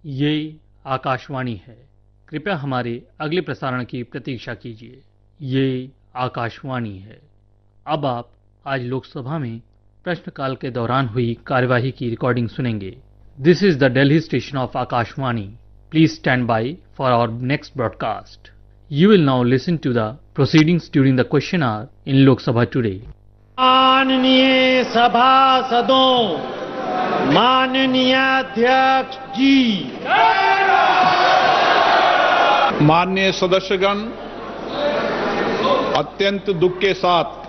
ये आकाशवाणी है। कृपया हमारे अगले प्रसारण की प्रतीक्षा कीजिए। ये आकाशवाणी है। अब आप आज लोकसभा में प्रश्नकाल के दौरान हुई कार्यवाही की रिकॉर्डिंग सुनेंगे। This is the Delhi station of Akashvani. Please stand by for our next broadcast. You will now listen to the proceedings during the question hour in Lok Sabha today. माननीय सभासदों, माननीय अध्यक्ष जी, माननीय सदस्यगण, अत्यंत दुख के साथ